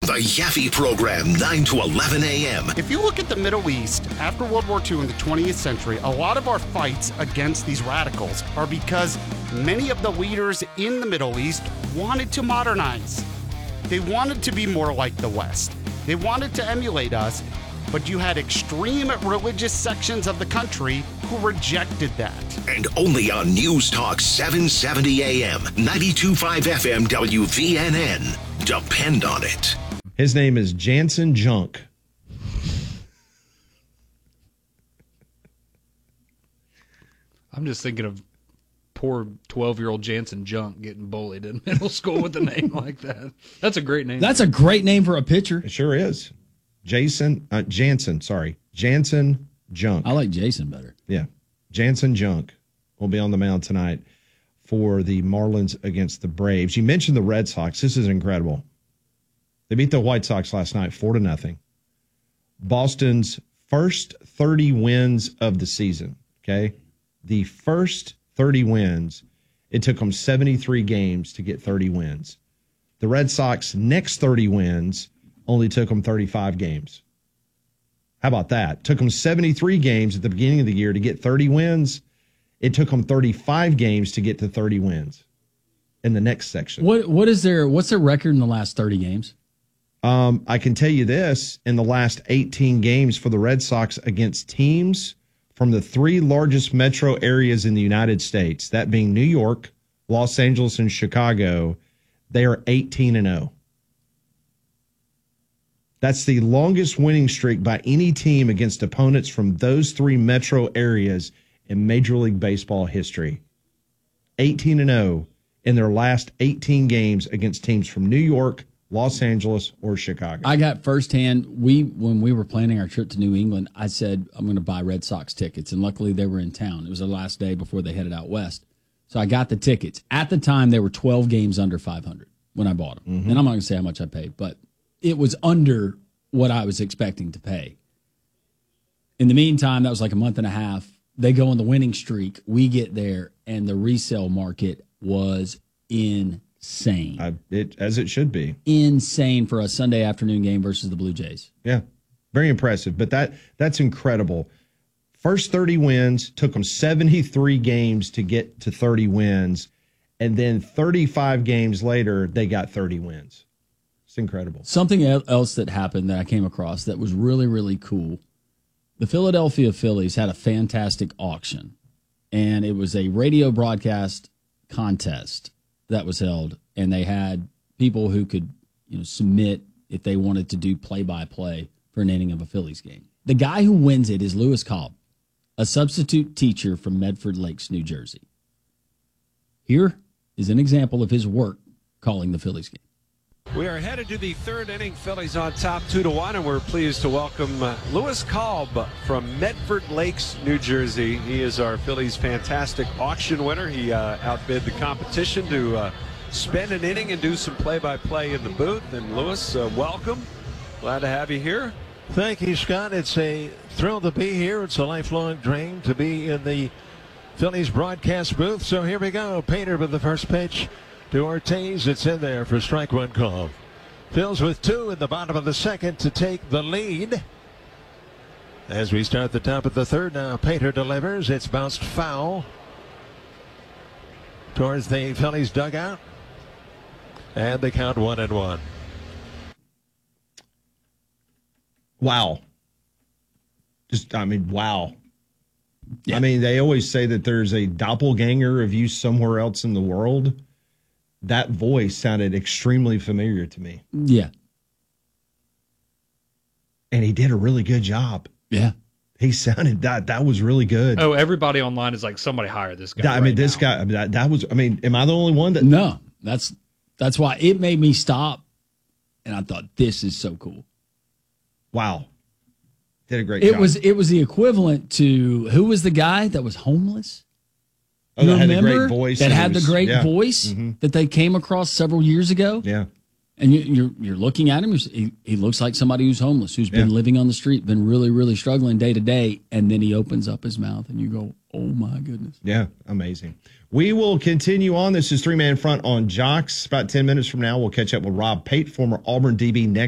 The Yaffe Program, 9 to 11 a.m. If you look at the Middle East, after World War II in the 20th century, a lot of our fights against these radicals are because many of the leaders in the Middle East wanted to modernize. They wanted to be more like the West. They wanted to emulate us, but you had extreme religious sections of the country who rejected that. And only on News Talk 770 AM, 92.5 FM WVNN. Depend on it. His name is Jansen Junk. I'm just thinking of poor 12-year-old Jansen Junk getting bullied in middle school with a name like that. That's a great name. That's a great name for a pitcher. It sure is. Jansen Junk. I like Jason better. Yeah. Jansen Junk will be on the mound tonight for the Marlins against the Braves. You mentioned the Red Sox. This is incredible. They beat the White Sox last night 4-0. Boston's first 30 wins of the season, okay? The first 30 wins, it took them 73 games to get 30 wins. The Red Sox next 30 wins only took them 35 games. How about that? Took them 73 games at the beginning of the year to get 30 wins. It took them 35 games to get to 30 wins in the next section. What's their record in the last 30 games? I can tell you this, in the last 18 games for the Red Sox against teams from the three largest metro areas in the United States, that being New York, Los Angeles, and Chicago, they are 18-0. That's the longest winning streak by any team against opponents from those three metro areas in Major League Baseball history. 18-0 in their last 18 games against teams from New York, Los Angeles, or Chicago. I got firsthand, when we were planning our trip to New England, I said, I'm going to buy Red Sox tickets. And luckily they were in town. It was the last day before they headed out west. So I got the tickets. At the time, they were 12 games under 500 when I bought them. Mm-hmm. And I'm not going to say how much I paid, but it was under what I was expecting to pay. In the meantime, that was like a month and a half. They go on the winning streak. We get there, and the resale market was insane. As it should be. Insane for a Sunday afternoon game versus the Blue Jays. Yeah, very impressive. But that's incredible. First 30 wins, took them 73 games to get to 30 wins, and then 35 games later, they got 30 wins. It's incredible. Something else that happened that I came across that was really, really cool. The Philadelphia Phillies had a fantastic auction, and it was a radio broadcast contest that was held, and they had people who could, submit if they wanted to do play-by-play for an inning of a Phillies game. The guy who wins it is Lewis Cobb, a substitute teacher from Medford Lakes, New Jersey. Here is an example of his work calling the Phillies game. We are headed to the third inning. Phillies on top 2-1, and we're pleased to welcome Lewis Cobb from Medford Lakes, New Jersey. He is our Phillies fantastic auction winner. He outbid the competition to spend an inning and do some play-by-play in the booth. And Lewis, welcome. Glad to have you here. Thank you, Scott. It's a thrill to be here. It's a lifelong dream to be in the Phillies broadcast booth. So here we go. Painter with the first pitch to Ortiz. It's in there for strike one call. Phils with two in the bottom of the second to take the lead. As we start the top of the third now, Painter delivers. It's bounced foul towards the Phillies dugout. And they count 1-1. Wow. Wow. Yeah. I mean, they always say that there's a doppelganger of you somewhere else in the world. That voice sounded extremely familiar to me. Yeah. And he did a really good job. Yeah. He sounded, that was really good. Oh, everybody online is like, somebody hire this guy. This guy, that was, am I the only one that? No, that's why it made me stop. And I thought, this is so cool. Wow. Did a great job. It was the equivalent to, who was the guy that was homeless? Oh, that had the great voice. That had the great voice that they came across several years ago. Yeah. And you're looking at him. He looks like somebody who's homeless, who's been living on the street, been really, really struggling day to day. And then he opens up his mouth and you go, oh, my goodness. Yeah, amazing. We will continue on. This is Three Man Front on Jocks. About 10 minutes from now, we'll catch up with Rob Pate, former Auburn DB, next.